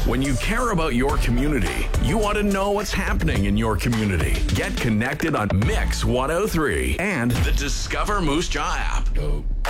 When you care about your community, you want to know what's happening in your community. Get connected on Mix 103 and the Discover Moose Jaw app.